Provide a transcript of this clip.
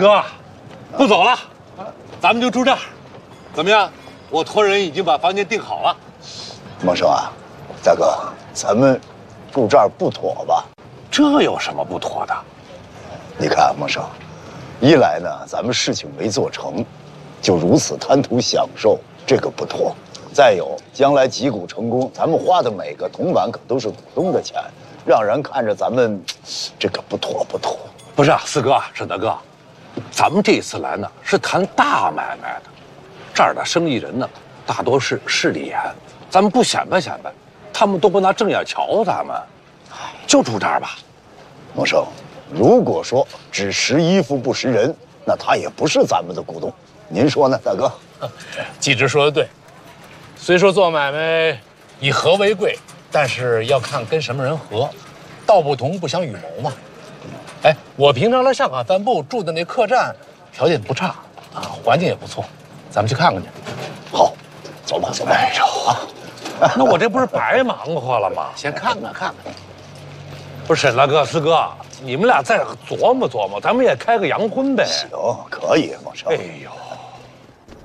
哥，不走了，咱们就住这儿，怎么样？我托人已经把房间订好了。 孟生啊，大哥，咱们住这儿不妥吧？ 这有什么不妥的？ 你看，孟生，一来呢，咱们事情没做成，就如此贪图享受，这个不妥。再有，将来击鼓成功，咱们花的每个铜板可都是股东的钱，让人看着咱们，这个不妥。 不是啊，四哥、沈大哥，咱们这次来呢是谈大买卖的，这儿的生意人呢大多是势利眼，咱们不显摆显摆，他们都不拿正眼瞧咱们，就住这儿吧。 孟生，如果说只识衣服不识人，那他也不是咱们的股东，您说呢，大哥？ 季直说的对，虽说做买卖以和为贵，但是要看跟什么人合，道不同不相与谋嘛。哎，我平常来上海散步，住的那客栈，条件不差啊，环境也不错，咱们去看看去。 好，走吧。 哎呦，那我这不是白忙活了吗？ 先看看。 不是沈大哥、四哥，你们俩再琢磨琢磨，咱们也开个洋荤呗。 行，可以，孟生。 哎呦。